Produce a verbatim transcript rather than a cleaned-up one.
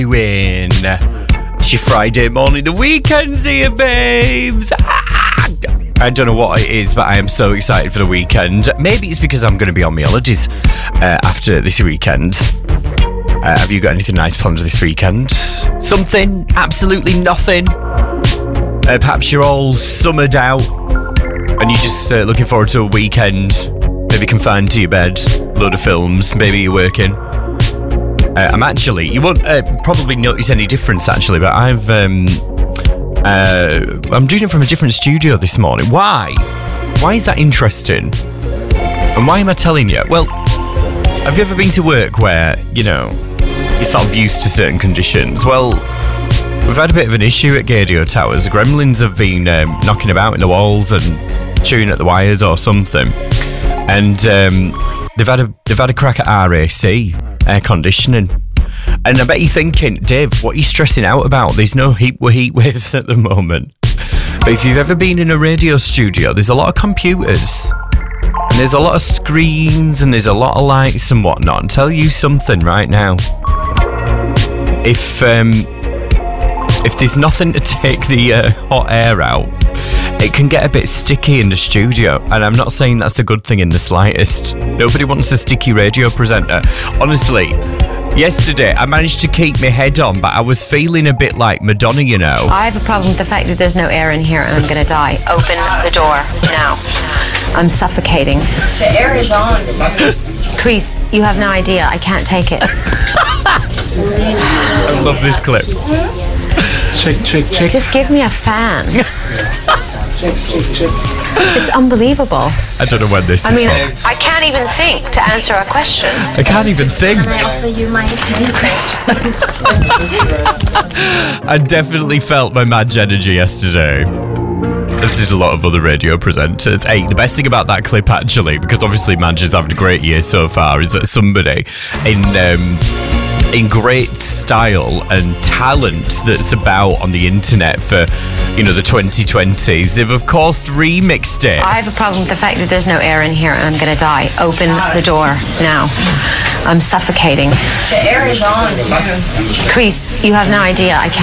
Win. It's your Friday morning, the weekend's here, babes. Ah! I don't know what it is, but I am so excited for the weekend. Maybe it's because I'm going to be on my holidays uh, after this weekend. Uh, have you got anything nice planned this weekend? Something? Absolutely nothing? Uh, perhaps you're all summered out and you're just uh, looking forward to a weekend, maybe confined to your bed, load of films, maybe you're working. Uh, I'm actually, you won't uh, probably notice any difference actually, but I've, um, uh, I'm doing it from a different studio this morning. Why? Why is that interesting? And why am I telling you? Well, have you ever been to work where, you know, you're sort of used to certain conditions? Well, we've had a bit of an issue at Gadio Towers. Gremlins have been um, knocking about in the walls and chewing at the wires or something. And um, they've had a they've had a crack at R A C, air conditioning. And I bet you're thinking, Dave, what are you stressing out about? There's no heat heat waves at the moment. But if you've ever been in a radio studio, there's a lot of computers. And there's a lot of screens and there's a lot of lights and whatnot. I'll tell you something right now. If um, if there's nothing to take the uh, hot air out, it can get a bit sticky in the studio, and I'm not saying that's a good thing in the slightest. Nobody wants a sticky radio presenter. Honestly, yesterday I managed to keep my head on, but I was feeling a bit like Madonna, you know. I have a problem with the fact that there's no air in here and I'm going to die. Open the door now. I'm suffocating. The air is on. Crease, you have no idea. I can't take it. I love this clip. Check, check, check. Just give me a fan. Check, check, check. It's unbelievable. I don't know when this I is mean, from. I can't even think to answer a question. I can't even think. Can I offer you my interview questions? I definitely felt my Madge energy yesterday. As did a lot of other radio presenters. Hey, the best thing about that clip, actually, because obviously Madge is having a great year so far, is that somebody in um, in great style and talent that's about on the internet for, you know, the twenty twenties, they've of course remixed it. I have a problem with the fact that there's no air in here and I'm going to die. Open the door now. I'm suffocating. The air is on. Crease, you have no idea. I can't.